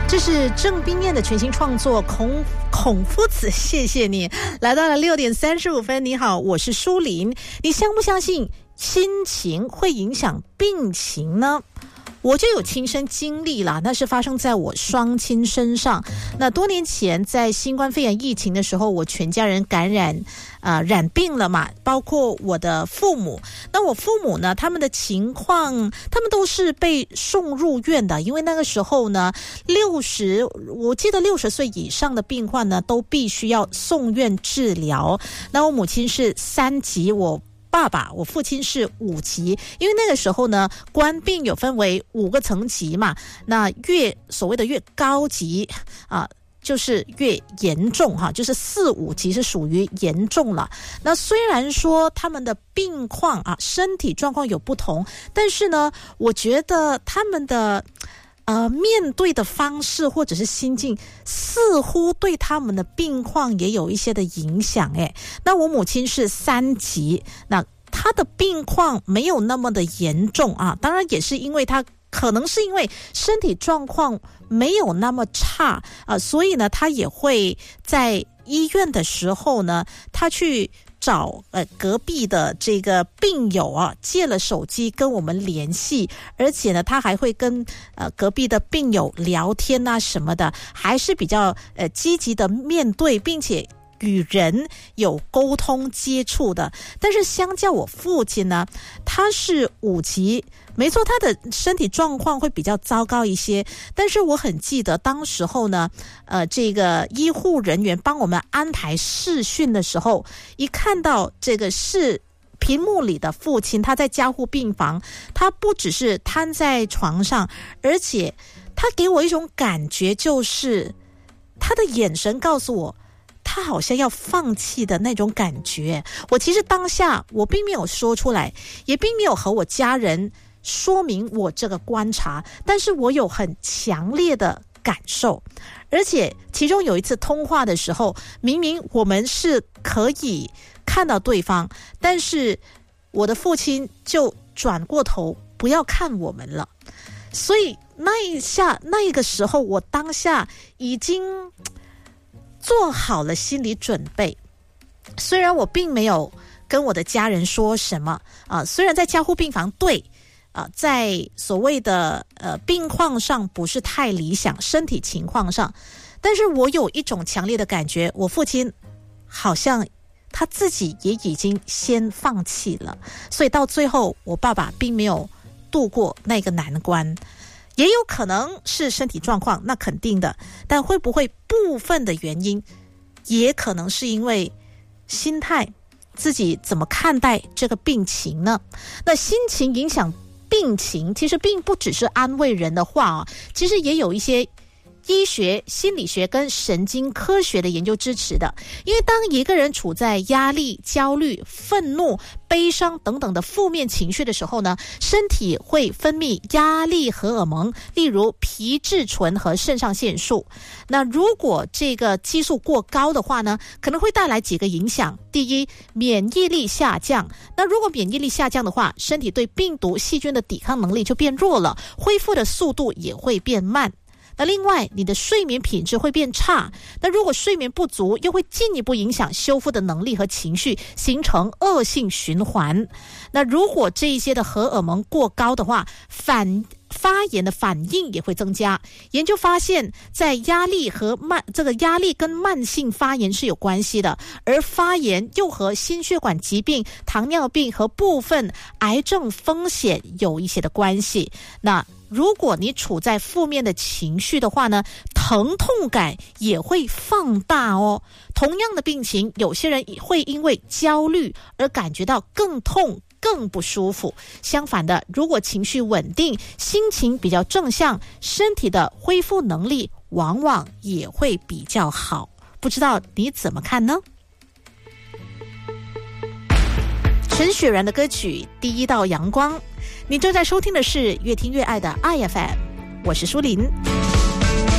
这是郑冰燕的全新创作孔夫子，谢谢你。来到了6点35分，你好，我是舒琳。你相不相信亲情会影响病情呢？我就有亲身经历啦，那是发生在我双亲身上。那多年前在新冠肺炎疫情的时候，我全家人染病了嘛，包括我的父母。那我父母呢，他们的情况，他们都是被送入院的，因为那个时候呢我记得60岁以上的病患呢都必须要送院治疗。那我母亲是3级，我父亲是5级，因为那个时候呢，官病有分为5个层级嘛，那所谓的越高级就是越严重哈，就是4、5级是属于严重了。那虽然说他们的病况身体状况有不同，但是呢，我觉得他们的面对的方式或者是心境似乎对他们的病况也有一些的影响。那我母亲是3级，那她的病况没有那么的严重当然也是因为可能是因为身体状况没有那么差所以呢她也会在医院的时候呢，她去找隔壁的这个病友借了手机跟我们联系，而且呢他还会跟隔壁的病友聊天什么的，还是比较积极的面对，并且与人有沟通接触的。但是相较我父亲呢，他是5级，没错，他的身体状况会比较糟糕一些。但是我很记得当时候呢这个医护人员帮我们安排视讯的时候，一看到这个是屏幕里的父亲，他在加护病房，他不只是瘫在床上，而且他给我一种感觉，就是他的眼神告诉我他好像要放弃的那种感觉。我其实当下我并没有说出来，也并没有和我家人说明我这个观察，但是我有很强烈的感受。而且其中有一次通话的时候，明明我们是可以看到对方，但是我的父亲就转过头不要看我们了。所以那个时候我当下已经做好了心理准备，虽然我并没有跟我的家人说什么虽然在加护病房在所谓的病况上不是太理想，身体情况上，但是我有一种强烈的感觉，我父亲好像他自己也已经先放弃了，所以到最后我爸爸并没有度过那个难关。也有可能是身体状况，那肯定的，但会不会部分的原因也可能是因为心态，自己怎么看待这个病情呢？那心情影响病情，其实并不只是安慰人的话其实也有一些医学、心理学跟神经科学的研究支持的。因为当一个人处在压力、焦虑、愤怒、悲伤等等的负面情绪的时候呢，身体会分泌压力荷尔蒙，例如皮质醇和肾上腺素。那如果这个激素过高的话呢，可能会带来几个影响。第一，免疫力下降。那如果免疫力下降的话，身体对病毒、细菌的抵抗能力就变弱了，恢复的速度也会变慢。那另外，你的睡眠品质会变差，那如果睡眠不足，又会进一步影响修复的能力和情绪，形成恶性循环。那如果这一些的荷尔蒙过高的话，发炎的反应也会增加。研究发现，在压力跟慢性发炎是有关系的，而发炎又和心血管疾病、糖尿病和部分癌症风险有一些的关系。那如果你处在负面的情绪的话呢，疼痛感也会放大同样的病情，有些人会因为焦虑而感觉到更痛、更不舒服。相反的，如果情绪稳定，心情比较正向，身体的恢复能力往往也会比较好。不知道你怎么看呢？陈雪然的歌曲《第一道阳光》，你正在收听的是越听越爱的 IFM， 我是舒琳。